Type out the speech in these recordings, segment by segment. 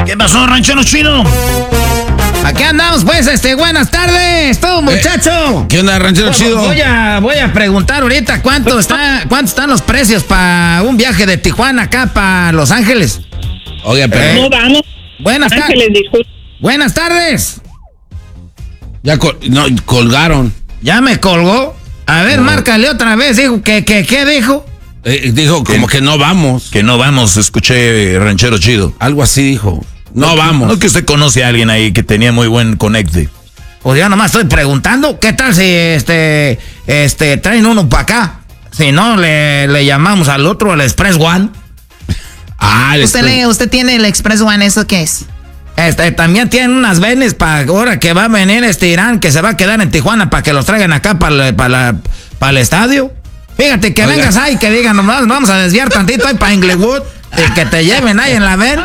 ¿Qué pasó, ranchero chido? Aquí andamos, pues, buenas tardes, todo muchacho. ¿Qué onda, ranchero chido? Voy a preguntar ahorita cuánto están los precios para un viaje de Tijuana acá para Los Ángeles. Oiga, pero... No vamos. Buenas tardes. Buenas tardes. Ya colgaron. ¿Ya me colgó? A ver, márcale otra vez. Dijo ¿qué dijo? Dijo como que no vamos. Que no vamos, escuché, ranchero chido. Algo así dijo. No vamos. No es que usted conoce a alguien ahí que tenía muy buen conecte. Pues yo nomás estoy preguntando, ¿qué tal si traen uno para acá? Si no, le llamamos al otro, al Express One. ¿Usted tiene el Express One, ¿eso qué es? También tienen unas venes para ahora que va a venir Irán, que se va a quedar en Tijuana para que los traigan acá para el estadio. Fíjate que vengas ahí, que digan, nomás vamos a desviar tantito ahí para Inglewood y que te lleven ahí en la ven.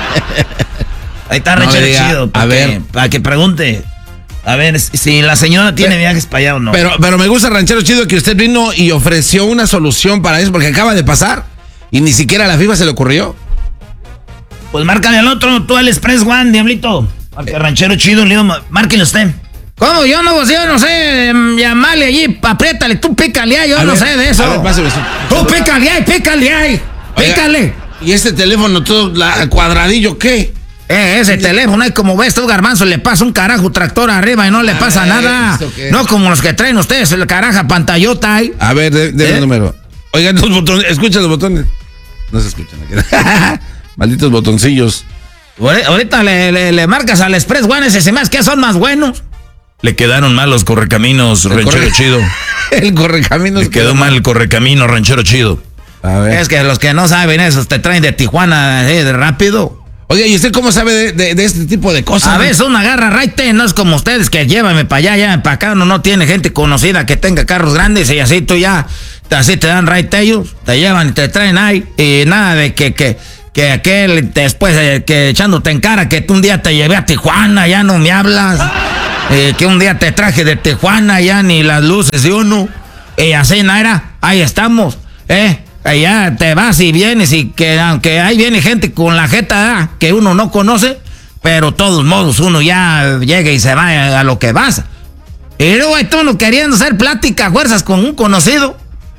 Ahí está ranchero chido. Para que pregunte. A ver si la señora tiene viajes para allá o no. Pero me gusta, ranchero chido, que usted vino y ofreció una solución para eso, porque acaba de pasar y ni siquiera a la FIFA se le ocurrió. Pues márcale al otro, tú al Express One, diablito. Porque ranchero chido, márquele usted. ¿Cómo? Yo no sé, llamarle allí, apriétale, tú pícale ahí, yo no sé de eso. A ver, pásame eso. Tú pícale ahí, pícale. ¿Y este teléfono todo cuadradillo qué? Ese teléfono, ahí como ves tú, garbanzo, le pasa un carajo tractor arriba y no le pasa nada. No como los que traen ustedes, el caraja pantallota ahí. A ver, de el número. Oigan, los botones, escucha los botones. No se escuchan aquí. Malditos botoncillos. Ahorita le marcas al Express One, ese se me hace que son más buenos. Le quedaron mal los correcaminos, ranchero chido. El correcaminos. Le quedó mal el correcamino, ranchero chido. A ver. Es que los que no saben eso te traen de Tijuana de rápido. Oye, ¿y usted cómo sabe de este tipo de cosas? A veces uno agarra raite, no es como ustedes que llévame para allá, ya para acá. Uno no tiene gente conocida que tenga carros grandes y así tú ya, así te dan raite ellos, te llevan y te traen ahí. Y nada de que aquel después que echándote en cara que tú un día te llevé a Tijuana, ya no me hablas. Que un día te traje de Tijuana, ya ni las luces de uno. Y así, Naira, ahí estamos, allá te vas y vienes y que aunque ahí viene gente con la jeta que uno no conoce, pero de todos modos uno ya llega y se va a lo que vas. Y luego hay tú uno queriendo hacer plática fuerzas con un conocido.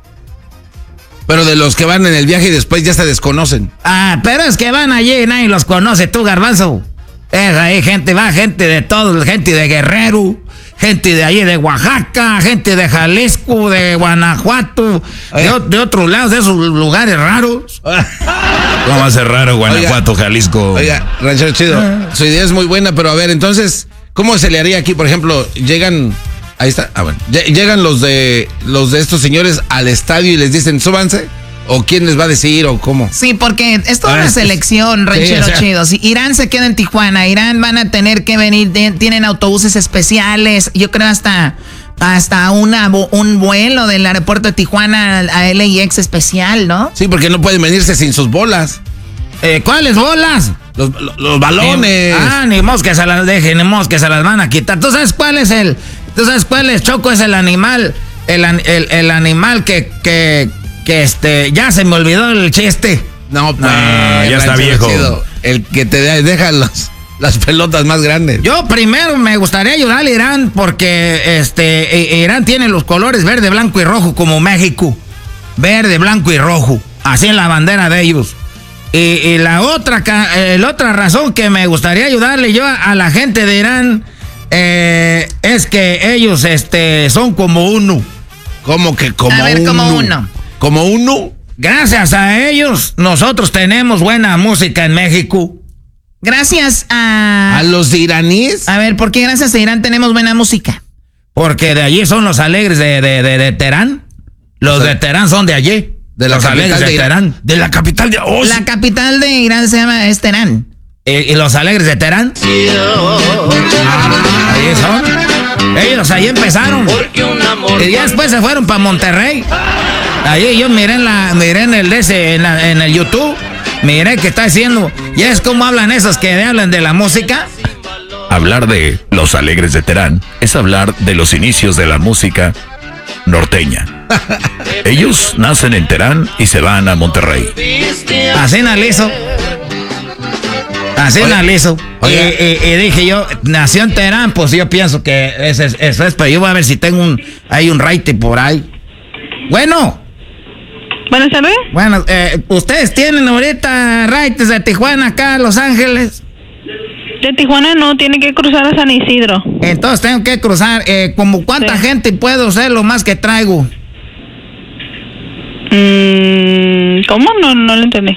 Pero de los que van en el viaje y después ya se desconocen. Pero es que van allí y nadie los conoce, tú, garbanzo. Ahí gente de todo, gente de Guerrero, gente de allí de Oaxaca, gente de Jalisco, de Guanajuato, de otros lados, de esos lugares raros. ¿Cómo va a ser raro Guanajuato, Jalisco? Oiga, ranchero chido, su idea es muy buena, pero a ver, entonces, ¿cómo se le haría aquí? Por ejemplo, llegan... Ahí está, bueno. Llegan los de estos señores al estadio y les dicen, súbanse, o quién les va a decir, o cómo. Sí, porque es toda una selección, ranchero chido. Si Irán se queda en Tijuana, Irán van a tener que venir, tienen autobuses especiales, yo creo hasta un vuelo del aeropuerto de Tijuana a LAX especial, ¿no? Sí, porque no pueden venirse sin sus bolas. ¿Cuáles bolas? Los balones. Ni modo que se las dejen, ni modo que se las van a quitar. ¿Tú sabes cuál es Choco? Es el animal, el animal que ya se me olvidó el chiste. No, ya está viejo. Chido, el que te deja las pelotas más grandes. Yo primero me gustaría ayudar a Irán porque Irán tiene los colores verde, blanco y rojo como México. Verde, blanco y rojo. Así en la bandera de ellos. Y la otra razón que me gustaría ayudarle yo a la gente de Irán es que ellos son como uno. ¿Cómo que como uno? A ver, como uno. ¿Como uno? Gracias a ellos, nosotros tenemos buena música en México. Gracias a... ¿A los iraníes? A ver, ¿por qué gracias a Irán tenemos buena música? Porque de allí son los alegres de Teherán. Los de Teherán son de allí. De la los alegres de Teherán. De la capital de... La capital de Irán se llama Teherán. ¿Y los alegres de Teherán? Ahí son. Ellos ahí empezaron. Y ya después se fueron para Monterrey. Ahí yo miré en el YouTube. Miré que está diciendo. Y es como hablan esos que hablan de la música. Hablar de los alegres de Teherán es hablar de los inicios de la música norteña. Ellos nacen en Teherán y se van a Monterrey. Así analizo. Así analizo. Y dije yo, nació en Teherán, pues yo pienso que eso es, pero yo voy a ver si tengo hay un raite por ahí. Bueno. Buenas tardes. Bueno, ¿ustedes tienen ahorita raites de Tijuana acá a Los Ángeles? De Tijuana no, tiene que cruzar a San Isidro. Entonces tengo que cruzar. ¿Como cuánta gente puedo ser lo más que traigo? ¿Cómo? No lo entendí.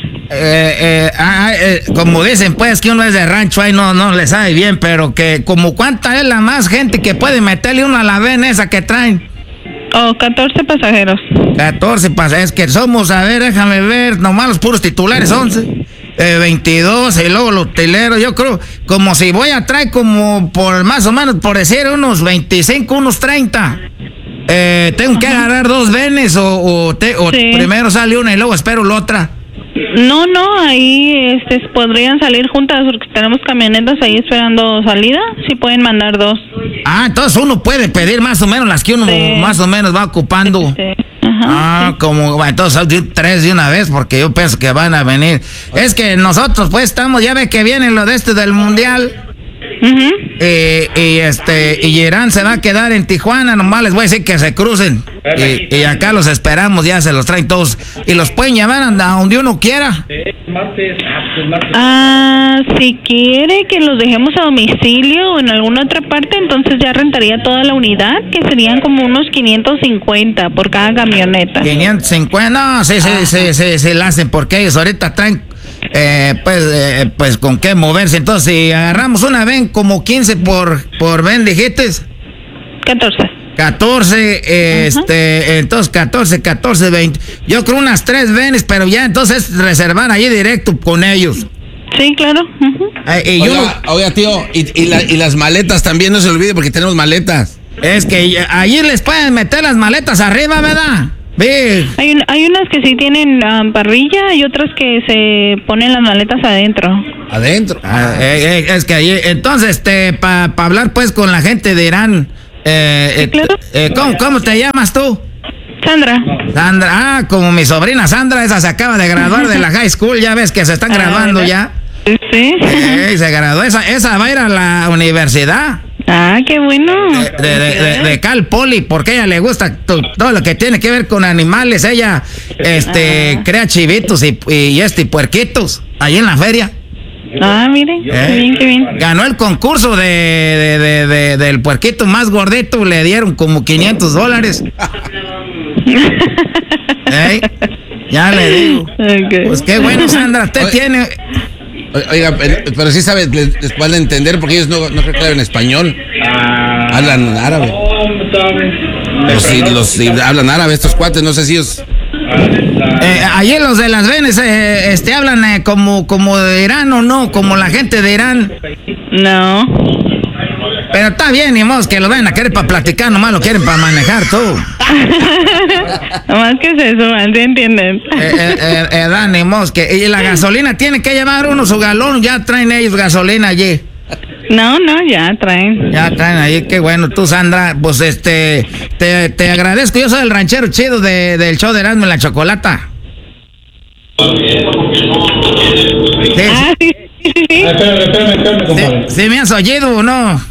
Como dicen, pues, que uno es de rancho, ahí no le sabe bien, pero que como cuánta es la más gente que puede meterle uno a la ven esa que traen. 14 pasajeros. 14 pasajeros, es que somos, a ver, déjame ver, nomás los puros titulares, 11. 22, y luego los utileros, yo creo, como si voy a traer como por más o menos, por decir, unos 25, unos 30. ¿Tengo que agarrar 2 venes o sí. Primero sale una y luego espero la otra? No, ahí podrían salir juntas porque tenemos camionetas ahí esperando salida. Sí pueden mandar 2. Entonces uno puede pedir más o menos las que uno más o menos va ocupando. Sí. Ajá, como entonces 3 de una vez porque yo pienso que van a venir. Es que nosotros pues estamos, ya ve que viene lo de del mundial. Y Irán se va a quedar en Tijuana, nomás les voy a decir que se crucen y acá los esperamos, ya se los traen todos y los pueden llevar a donde uno quiera. Si quiere que los dejemos a domicilio o en alguna otra parte, entonces ya rentaría toda la unidad, que serían como unos 550 por cada camioneta. 550, no, sí la hacen porque ellos ahorita traen pues con qué moverse. Entonces si agarramos una ven como 15 por ven, dijiste 14, entonces 14, 20. Yo creo unas 3 venes, pero ya entonces reservar allí directo con ellos. Sí, claro. Oiga, tío, y las maletas también, no se olvide porque tenemos maletas. Es que allí les pueden meter las maletas arriba, ¿verdad? Hay unas que sí tienen parrilla y otras que se ponen las maletas adentro. Es que ahí, entonces, para hablar pues con la gente de Irán, sí, claro. ¿Cómo te llamas tú? Sandra, como mi sobrina Sandra, esa se acaba de graduar de la high school, ya ves que se están graduando ya. Sí. Se graduó, esa va a ir a la universidad. Qué bueno. De Cal Poly, porque a ella le gusta todo lo que tiene que ver con animales. Ella crea chivitos y puerquitos ahí en la feria. Miren, qué bien. Ganó el concurso del puerquito más gordito, le dieron como $500. Ya le digo. Okay. Pues qué bueno, Sandra, usted tiene... Oiga, pero sí sabe, les pueden entender porque ellos no creo que hablan español. Hablan árabe. Los hablan árabe, estos cuates, no sé si ellos... Allí los de las venes hablan como de Irán o no, como la gente de Irán. No. Pero está bien, ni modo que lo vayan a querer para platicar, nomás lo quieren para manejar todo. Nomás que se suban, ¿sí entienden? Ni modo que... Y la gasolina tiene que llevar uno su galón, ya traen ellos gasolina allí. No, ya traen. Ya traen ahí, qué bueno. Tú, Sandra, pues te agradezco. Yo soy el ranchero chido del show de Erasmo y la Chocolata. Sí. Espérame, ¿Sí me has oído o no?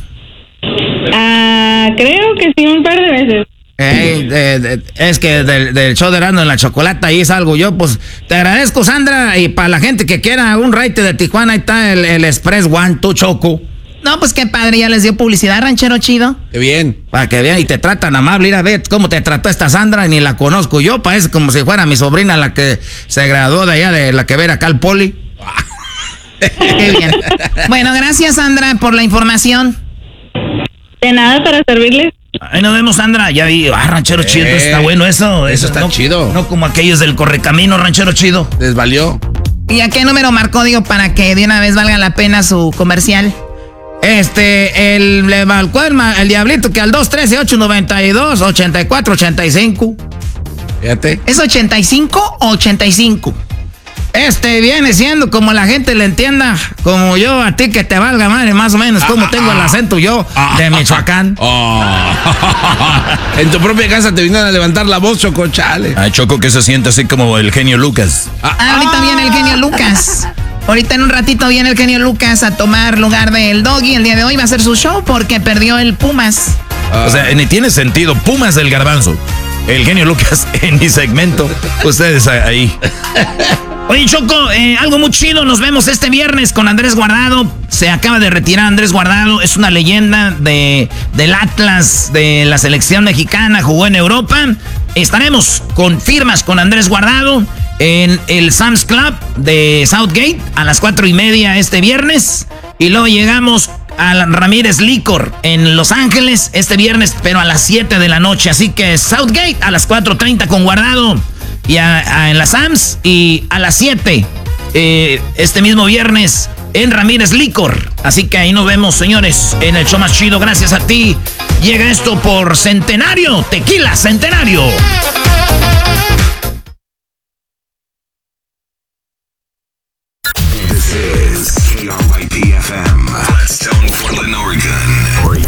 Creo que sí, un par de veces. Es que del show de Erasmo y la Chocolata ahí salgo yo, pues te agradezco, Sandra, y para la gente que quiera un raite de Tijuana, ahí está el Express One, tu Choco. No, pues qué padre, ya les dio publicidad, ranchero chido. Qué bien. Para que vean, y te tratan amable, ir a ver cómo te trató esta Sandra, ni la conozco yo, parece como si fuera mi sobrina la que se graduó de allá, de la que ver acá al Poli. Qué bien. Bueno, gracias, Sandra, por la información. De nada, para servirles. Ahí nos vemos, Sandra. Ya vi, ranchero chido, está bueno eso. Eso está chido. No como aquellos del Correcamino, ranchero chido. Les valió. ¿Y a qué número marcó, digo, para que de una vez valga la pena su comercial? Le marcó el diablito que al 213-892-8485. Fíjate. ¿Es 85 o 85? Viene siendo como la gente le entienda, como yo a ti que te valga madre, más o menos, como tengo el acento yo de Michoacán. En tu propia casa te vinieron a levantar la voz, Choco, chale. Choco, que se siente así como el genio Lucas. Ahorita viene el genio Lucas. Ahorita en un ratito viene el genio Lucas a tomar lugar del Doggy. El día de hoy va a hacer su show porque perdió el Pumas. O sea, ni tiene sentido. Pumas del Garbanzo. El genio Lucas en mi segmento. Ustedes ahí. Oye, Choco, algo muy chido. Nos vemos este viernes con Andrés Guardado. Se acaba de retirar Andrés Guardado. Es una leyenda del Atlas, de la selección mexicana. Jugó en Europa. Estaremos con firmas con Andrés Guardado en el Sam's Club de Southgate a las 4:30 este viernes. Y luego llegamos a Ramírez Licor en Los Ángeles este viernes, pero a las 7 de la noche. Así que Southgate a las 4:30 con Guardado y en la Sam's. Y a las 7 este mismo viernes en Ramírez Licor. Así que ahí nos vemos, señores, en el show más chido. Gracias a ti. Llega esto por Centenario, Tequila Centenario. This is KRYP-FM, Gladstone, Portland, Oregon.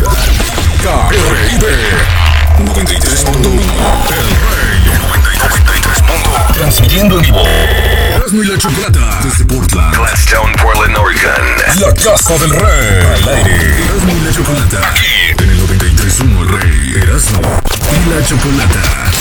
KRIP 93.1. El Rey 93.1. Transmitiendo en vivo. Erasmo y la Chocolata desde Portland, Gladstone, Portland, Oregon. La Casa del Rey al aire. Erasmo y la Chocolata aquí en el 93.1. El Rey, Erasmo y la Chocolata.